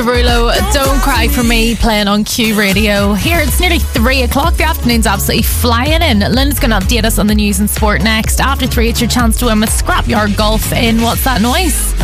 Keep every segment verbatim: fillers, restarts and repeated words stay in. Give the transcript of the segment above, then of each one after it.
Derulo, Don't Cry For Me, playing on Q Radio. Here it's nearly three o'clock. The afternoon's absolutely flying in. Lynn's going to update us on the news and sport next. After three, it's your chance to win with Scrapyard Golf in What's That Noise?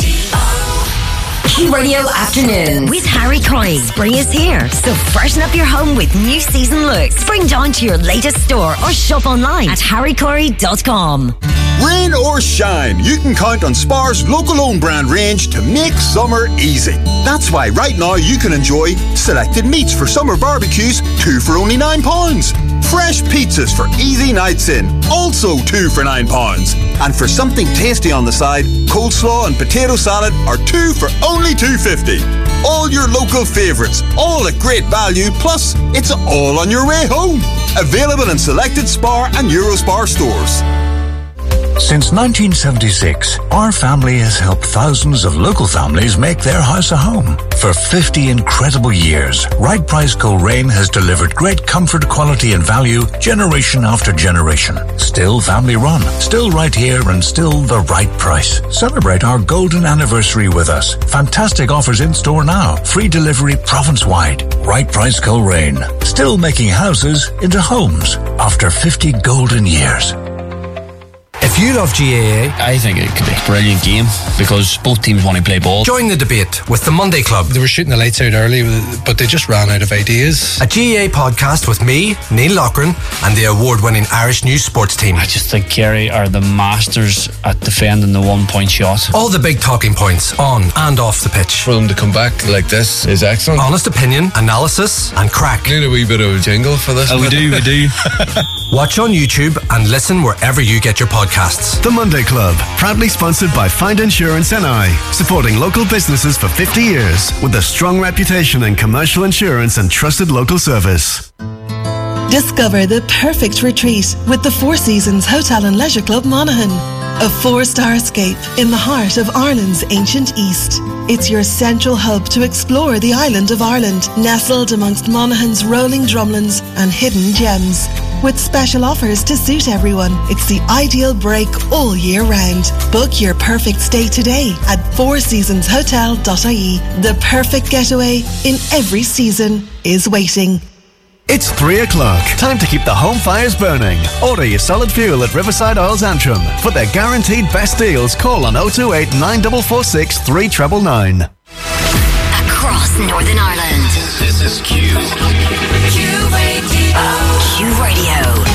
Q Radio Afternoon with Harry Coyne. Spring is here, so freshen up your home with new season looks. Spring down to your latest store or shop online at harry corey dot com. Rain or shine, you can count on Spar's local own brand range to make summer easy. That's why right now you can enjoy selected meats for summer barbecues, two for only nine pounds. Fresh pizzas for easy nights in, also two for nine pounds. And for something tasty on the side, coleslaw and potato salad are two for only two fifty. All your local favourites, all at great value, plus it's all on your way home. Available in selected Spar and Eurospar stores. Since nineteen seventy-six, our family has helped thousands of local families make their house a home. For fifty incredible years, Right Price Coleraine has delivered great comfort, quality and value generation after generation. Still family run, still right here and still the right price. Celebrate our golden anniversary with us. Fantastic offers in store now. Free delivery province-wide. Right Price Coleraine. Still making houses into homes after fifty golden years. If you love G A A, I think it could be a brilliant game because both teams want to play ball. Join the debate with the Monday Club. They were shooting the lights out early, but they just ran out of ideas. A G A A podcast with me, Neil Loughran, and the award-winning Irish News Sports team. I just think Kerry are the masters at defending the one-point shot. All the big talking points on and off the pitch. For them to come back like this is excellent. Honest opinion, analysis, and crack. Need a wee bit of a jingle for this. Oh, we do, we do. Watch on YouTube and listen wherever you get your podcasts. The Monday Club, proudly sponsored by Find Insurance N I, supporting local businesses for fifty years with a strong reputation in commercial insurance and trusted local service. Discover the perfect retreat with the Four Seasons Hotel and Leisure Club Monaghan. A four-star escape in the heart of Ireland's ancient East. It's your central hub to explore the island of Ireland, nestled amongst Monaghan's rolling drumlins and hidden gems. With special offers to suit everyone, it's the ideal break all year round. Book your perfect stay today at four seasons hotel dot I E. The perfect getaway in every season is waiting. It's three o'clock. Time to keep the home fires burning. Order your solid fuel at Riverside Oils Antrim. For their guaranteed best deals, call on oh two eight, nine four four six, three nine nine nine. Across Northern Ireland. This is Q. Q Radio. Q Radio.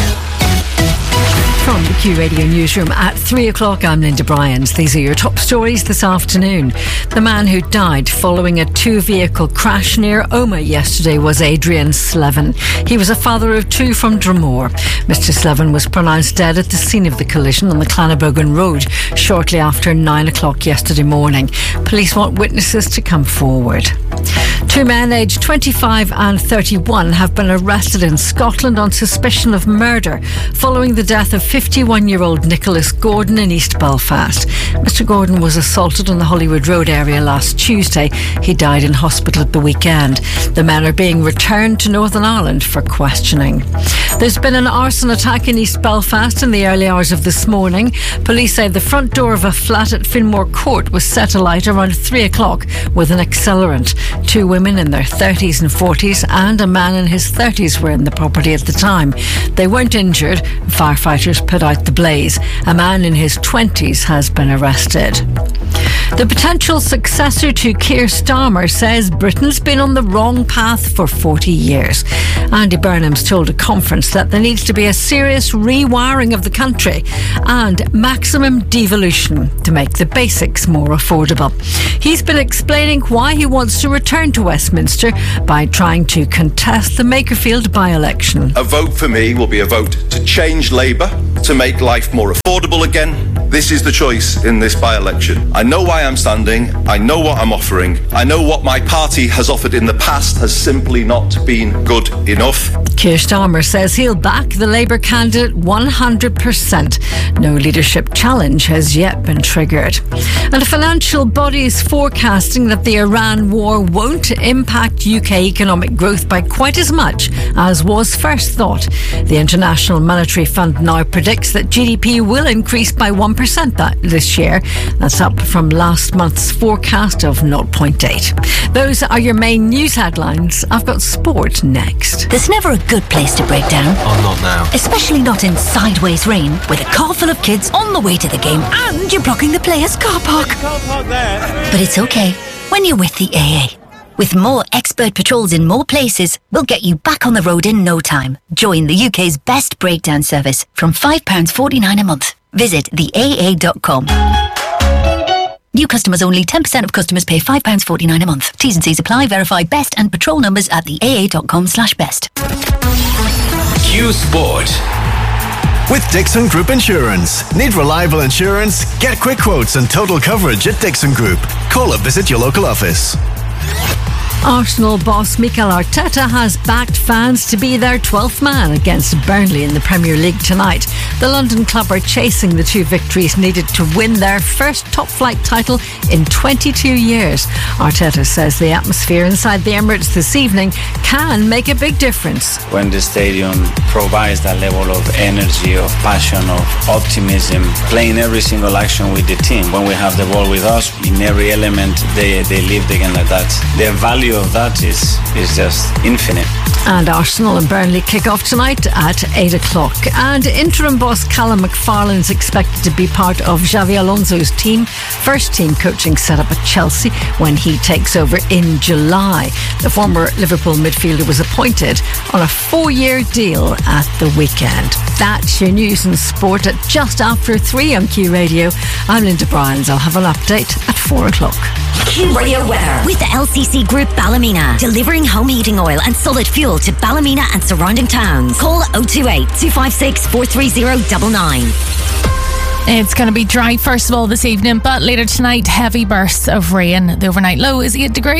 From the Q Radio newsroom at three o'clock, I'm Linda Bryant. These are your top stories this afternoon. The man who died following a two-vehicle crash near Omagh yesterday was Adrian Slevin. He was a father of two from Dromore. Mister Slevin was pronounced dead at the scene of the collision on the Clannabogan Road shortly after nine o'clock yesterday morning. Police want witnesses to come forward. Two men aged twenty-five and thirty-one have been arrested in Scotland on suspicion of murder following the death of fifty-one-year-old Nicholas Gordon in East Belfast. Mister Gordon was assaulted on the Hollywood Road area last Tuesday. He died in hospital at the weekend. The men are being returned to Northern Ireland for questioning. There's been an arson attack in East Belfast in the early hours of this morning. Police say the front door of a flat at Finmore Court was set alight around three o'clock with an accelerant. Two women in their thirties and forties and a man in his thirties were in the property at the time. They weren't injured. Firefighters put out the blaze. A man in his twenties has been arrested. The potential successor to Keir Starmer says Britain's been on the wrong path for forty years. Andy Burnham's told a conference that there needs to be a serious rewiring of the country and maximum devolution to make the basics more affordable. He's been explaining why he wants to return to Westminster by trying to contest the Makerfield by-election. A vote for me will be a vote to change Labour, to make life more affordable again. This is the choice in this by-election. I know why I'm standing, I know what I'm offering, I know what my party has offered in the past has simply not been good enough. Keir Starmer says he'll back the Labour candidate one hundred percent. No leadership challenge has yet been triggered. And a financial body is forecasting that the Iran war won't impact U K economic growth by quite as much as was first thought. The International Monetary Fund now predicts that G D P will increase by one percent that this year. That's up from last month's forecast of zero point eight. Those are your main news headlines. I've got sport next. There's never a good place to break down. Oh, not now. Especially not in sideways rain, with a car full of kids on the way to the game and you're blocking the players' car park. But it's okay when you're with the A A. With more expert patrols in more places, we'll get you back on the road in no time. Join the U K's best breakdown service from five pounds forty-nine a month. Visit the A A dot com. New customers only. ten percent of customers pay five pounds forty-nine a month. T's and C's apply. Verify best and patrol numbers at the A A dot com slash best. Q Sport. With Dixon Group Insurance. Need reliable insurance? Get quick quotes and total coverage at Dixon Group. Call or visit your local office. Arsenal boss Mikel Arteta has backed fans to be their twelfth man against Burnley in the Premier League tonight. The London club are chasing the two victories needed to win their first top-flight title in twenty-two years. Arteta says the atmosphere inside the Emirates this evening can make a big difference. When the stadium provides that level of energy, of passion, of optimism, playing every single action with the team. When we have the ball with us, in every element, they, they live the game like that. The value of that is is just infinite. And Arsenal and Burnley kick off tonight at eight o'clock. And interim boss Callum McFarlane is expected to be part of Xavi Alonso's team, first team coaching setup at Chelsea when he takes over in July. The former Liverpool midfielder was appointed on a four-year deal at the weekend. That's your news and sport at just after three on Q Radio. I'm Linda Bryans. I'll have an update at four o'clock. Q Radio weather with the L C C Group Ballymena, delivering home heating oil and solid fuel to Ballymena and surrounding towns. Call oh two eight, two five six, four three zero nine nine. It's going to be dry first of all this evening, but later tonight, heavy bursts of rain. The overnight low is eight degrees.